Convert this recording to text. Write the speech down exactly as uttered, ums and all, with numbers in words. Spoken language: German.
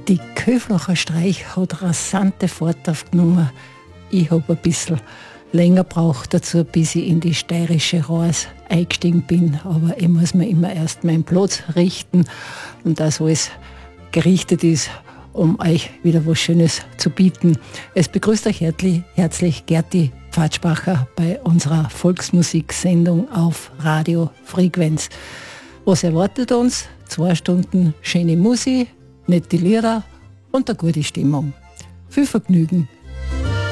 Die Köflacher Streich hat rasante Fahrt aufgenommen. Ich habe ein bisschen länger braucht dazu, bis ich in die steirische Ras eingestiegen bin. Aber ich muss mir immer erst meinen Platz richten und dass alles gerichtet ist, um euch wieder was Schönes zu bieten. Es begrüßt euch herzlich, herzlich Gerti Pfatsbacher bei unserer Volksmusiksendung auf Radio Frequenz. Was erwartet uns? Zwei Stunden schöne Musik, nette Lieder und eine gute Stimmung. Viel Vergnügen